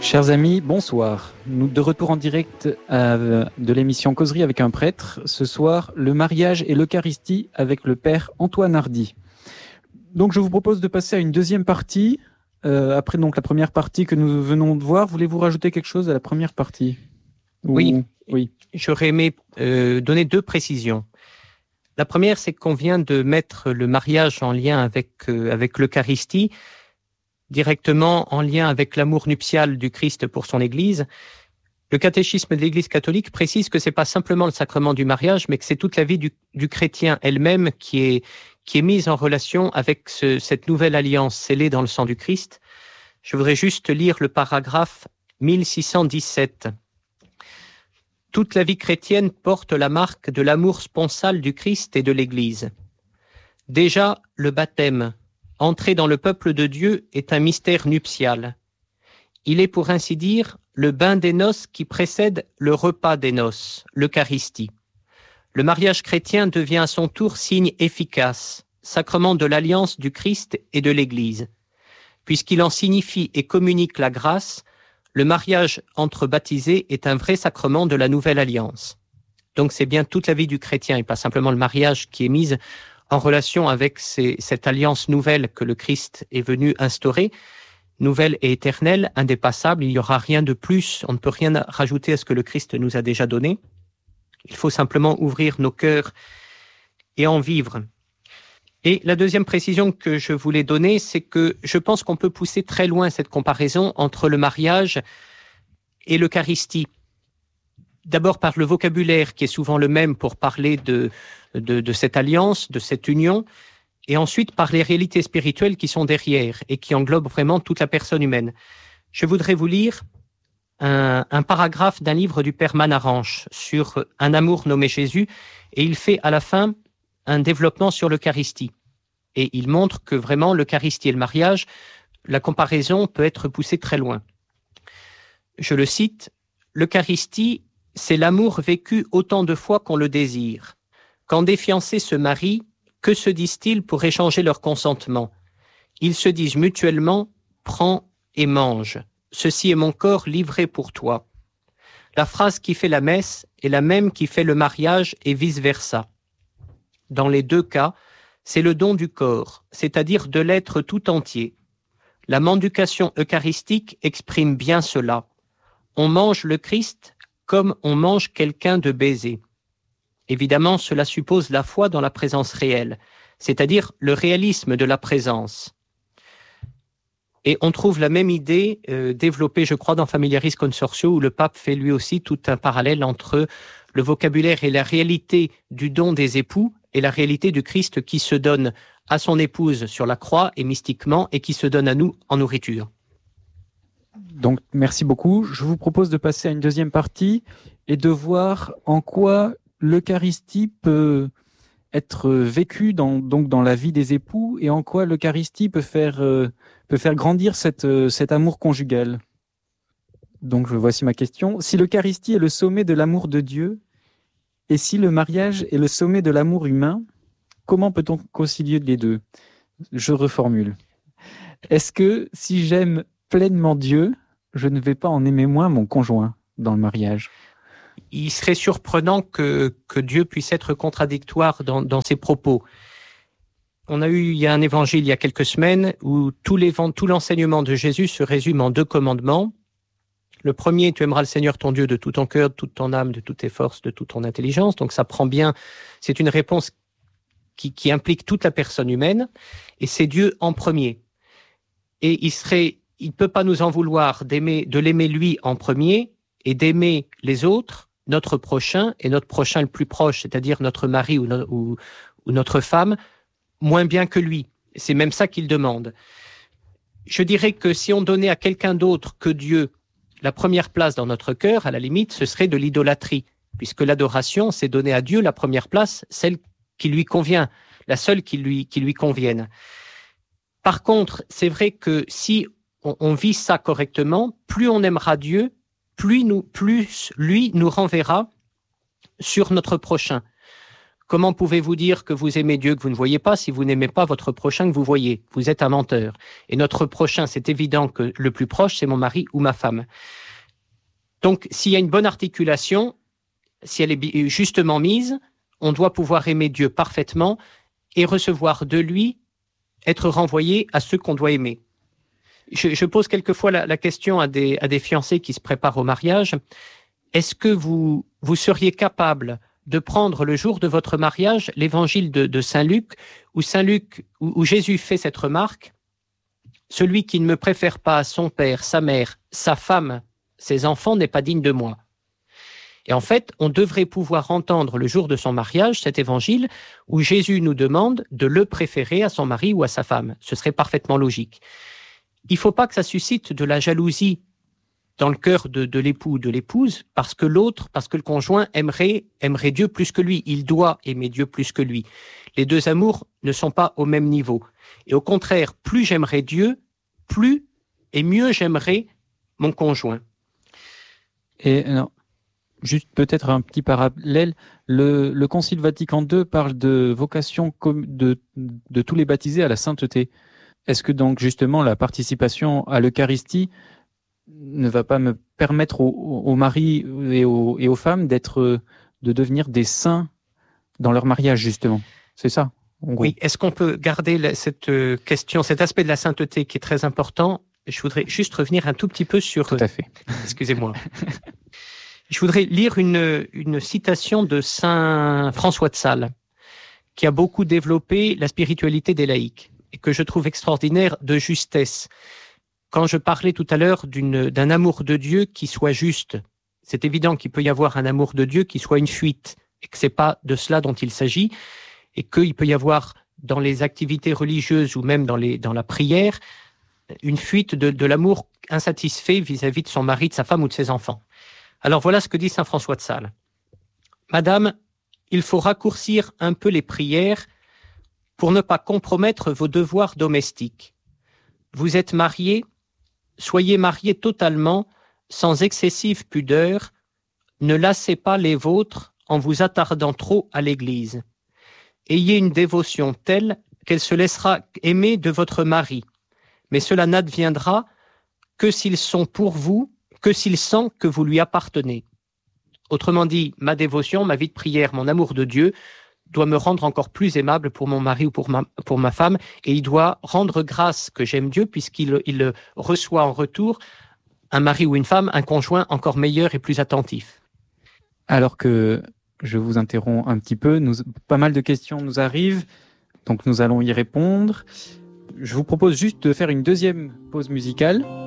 Chers amis, bonsoir. Nous de retour en direct de l'émission Causerie avec un prêtre. Ce soir, le mariage et l'Eucharistie avec le père Antoine Hardy. Donc je vous propose de passer à une deuxième partie. Après donc la première partie que nous venons de voir, voulez-vous rajouter quelque chose à la première partie ? Oui. J'aurais aimé donner deux précisions. La première, c'est qu'on vient de mettre le mariage en lien avec l'Eucharistie, directement en lien avec l'amour nuptial du Christ pour son Église. Le catéchisme de l'Église catholique précise que c'est pas simplement le sacrement du mariage, mais que c'est toute la vie du chrétien elle-même qui est mise en relation avec cette nouvelle alliance scellée dans le sang du Christ. Je voudrais juste lire le paragraphe 1617. Toute la vie chrétienne porte la marque de l'amour sponsal du Christ et de l'Église. Déjà, le baptême, entrer dans le peuple de Dieu, est un mystère nuptial. Il est, pour ainsi dire, le bain des noces qui précède le repas des noces, l'Eucharistie. Le mariage chrétien devient à son tour signe efficace, sacrement de l'alliance du Christ et de l'Église. Puisqu'il en signifie et communique la grâce, le mariage entre baptisés est un vrai sacrement de la nouvelle alliance. Donc c'est bien toute la vie du chrétien et pas simplement le mariage qui est mise en relation avec cette alliance nouvelle que le Christ est venu instaurer, nouvelle et éternelle, indépassable. Il n'y aura rien de plus, on ne peut rien rajouter à ce que le Christ nous a déjà donné. Il faut simplement ouvrir nos cœurs et en vivre. Et la deuxième précision que je voulais donner, c'est que je pense qu'on peut pousser très loin cette comparaison entre le mariage et l'Eucharistie. D'abord par le vocabulaire qui est souvent le même pour parler de cette alliance, de cette union, et ensuite par les réalités spirituelles qui sont derrière et qui englobent vraiment toute la personne humaine. Je voudrais vous lire un paragraphe d'un livre du père Manaranche sur un amour nommé Jésus, et il fait à la fin un développement sur l'Eucharistie. Et il montre que vraiment l'Eucharistie et le mariage, la comparaison peut être poussée très loin. Je le cite, « L'Eucharistie, c'est l'amour vécu autant de fois qu'on le désire. Quand des fiancés se marient, que se disent-ils pour échanger leur consentement? Ils se disent mutuellement « prends et mange. Ceci est mon corps livré pour toi. » La phrase qui fait la messe est la même qui fait le mariage et vice-versa. Dans les deux cas, c'est le don du corps, c'est-à-dire de l'être tout entier. La mendication eucharistique exprime bien cela. On mange le Christ comme on mange quelqu'un de baisé. Évidemment, cela suppose la foi dans la présence réelle, c'est-à-dire le réalisme de la présence. Et on trouve la même idée développée, je crois, dans Familiaris Consortio, où le pape fait lui aussi tout un parallèle entre le vocabulaire et la réalité du don des époux et la réalité du Christ qui se donne à son épouse sur la croix et mystiquement et qui se donne à nous en nourriture. Donc merci beaucoup. Je vous propose de passer à une deuxième partie et de voir en quoi l'Eucharistie peut être vécue dans la vie des époux et en quoi l'Eucharistie peut faire grandir cet amour conjugal. Donc voici ma question. Si l'Eucharistie est le sommet de l'amour de Dieu, et si le mariage est le sommet de l'amour humain, comment peut-on concilier les deux ? Je reformule. Est-ce que si j'aime pleinement Dieu, je ne vais pas en aimer moins mon conjoint dans le mariage ? Il serait surprenant que Dieu puisse être contradictoire dans ses propos. Il y a un évangile il y a quelques semaines où tout l'enseignement de Jésus se résume en 2 commandements. Le premier, tu aimeras le Seigneur ton Dieu de tout ton cœur, de toute ton âme, de toutes tes forces, de toute ton intelligence. Donc ça prend bien, c'est une réponse qui implique toute la personne humaine, et c'est Dieu en premier. Et il peut pas nous en vouloir de l'aimer lui en premier et d'aimer les autres, notre prochain et notre prochain le plus proche, c'est-à-dire notre mari ou notre femme, moins bien que lui. C'est même ça qu'il demande. Je dirais que si on donnait à quelqu'un d'autre que Dieu la première place dans notre cœur, à la limite, ce serait de l'idolâtrie, puisque l'adoration, c'est donner à Dieu la première place, celle qui lui convient, la seule qui lui convienne. Par contre, c'est vrai que si on vit ça correctement, plus on aimera Dieu, plus lui nous renverra sur notre prochain. Comment pouvez-vous dire que vous aimez Dieu que vous ne voyez pas si vous n'aimez pas votre prochain que vous voyez? Vous êtes un menteur. Et notre prochain, c'est évident que le plus proche, c'est mon mari ou ma femme. Donc, s'il y a une bonne articulation, si elle est justement mise, on doit pouvoir aimer Dieu parfaitement et recevoir de lui, être renvoyé à ceux qu'on doit aimer. Je pose quelquefois la question à des fiancés qui se préparent au mariage. Est-ce que vous seriez capable de prendre le jour de votre mariage l'évangile de Saint Luc, où Jésus fait cette remarque: celui qui ne me préfère pas son père, sa mère, sa femme, ses enfants n'est pas digne de moi. Et en fait, on devrait pouvoir entendre le jour de son mariage cet évangile où Jésus nous demande de le préférer à son mari ou à sa femme. Ce serait parfaitement logique. Il ne faut pas que ça suscite de la jalousie dans le cœur de l'époux ou de l'épouse, parce que le conjoint aimerait Dieu plus que lui. Il doit aimer Dieu plus que lui. Les deux amours ne sont pas au même niveau. Et au contraire, plus j'aimerais Dieu, plus et mieux j'aimerais mon conjoint. Et non, juste peut-être un petit parallèle, le Concile Vatican II parle de vocation de tous les baptisés à la sainteté. Est-ce que donc justement la participation à l'Eucharistie ne va pas me permettre aux maris et aux femmes de devenir des saints dans leur mariage, justement? C'est ça, en gros. Oui, est-ce qu'on peut garder cette question, cet aspect de la sainteté qui est très important? Je voudrais juste revenir un tout petit peu sur... Tout à fait. Excusez-moi. Je voudrais lire une citation de saint François de Sales, qui a beaucoup développé la spiritualité des laïcs, et que je trouve extraordinaire de justesse. Quand je parlais tout à l'heure d'un amour de Dieu qui soit juste, c'est évident qu'il peut y avoir un amour de Dieu qui soit une fuite, et que c'est pas de cela dont il s'agit, et qu'il peut y avoir dans les activités religieuses ou même dans la prière, une fuite de l'amour insatisfait vis-à-vis de son mari, de sa femme ou de ses enfants. Alors voilà ce que dit saint François de Sales. Madame, il faut raccourcir un peu les prières pour ne pas compromettre vos devoirs domestiques. Vous êtes mariée, soyez mariés totalement, sans excessive pudeur, ne lassez pas les vôtres en vous attardant trop à l'Église. Ayez une dévotion telle qu'elle se laissera aimer de votre mari, mais cela n'adviendra que s'ils sont pour vous, que s'il sent que vous lui appartenez. Autrement dit, ma dévotion, ma vie de prière, mon amour de Dieu doit me rendre encore plus aimable pour mon mari ou pour ma femme, et il doit rendre grâce que j'aime Dieu puisqu'il reçoit en retour un mari ou une femme, un conjoint encore meilleur et plus attentif. Alors que je vous interromps un petit peu, pas mal de questions nous arrivent, donc nous allons y répondre. Je vous propose juste de faire une deuxième pause musicale.